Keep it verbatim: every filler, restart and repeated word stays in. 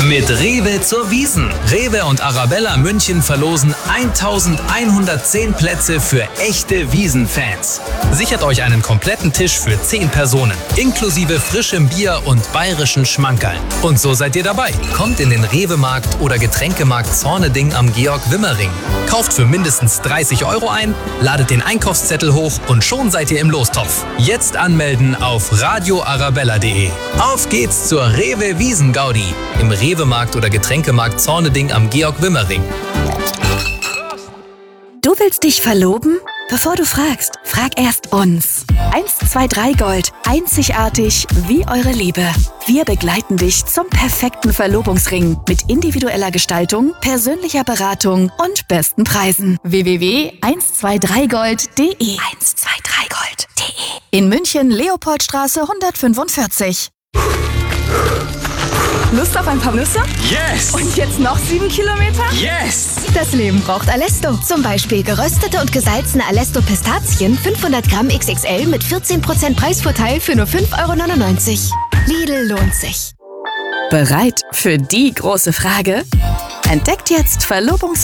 Mit Rewe zur Wiesn. Rewe und Arabella München verlosen eintausendeinhundertzehn Plätze für echte Wiesn-Fans. Sichert euch einen kompletten Tisch für zehn Personen, inklusive frischem Bier und bayerischen Schmankerln. Und so seid ihr dabei. Kommt in den Rewe-Markt oder Getränkemarkt Zorneding am Georg-Wimmer-Ring. Kauft für mindestens dreißig Euro ein, ladet den Einkaufszettel hoch und schon seid ihr im Lostopf. Jetzt anmelden auf radio arabella punkt de. Auf geht's zur Rewe Wiesn-Gaudi im Rewe-Markt oder Getränkemarkt Zorneding am Georg-Wimmer-Ring. Du willst dich verloben? Bevor du fragst, frag erst uns. eins zwei drei Gold. Einzigartig wie eure Liebe. Wir begleiten dich zum perfekten Verlobungsring mit individueller Gestaltung, persönlicher Beratung und besten Preisen. w w w punkt eins zwei drei gold punkt de eins zwei drei gold punkt de In München, Leopoldstraße hundertfünfundvierzig. Lust auf ein paar Nüsse? Yes! Und jetzt noch sieben Kilometer? Yes! Das Leben braucht Alesto. Zum Beispiel geröstete und gesalzene Alesto Pistazien, fünfhundert Gramm X X L mit vierzehn Prozent Preisvorteil für nur fünf Euro neunundneunzig. Lidl lohnt sich. Bereit für die große Frage? Entdeckt jetzt Verlobungs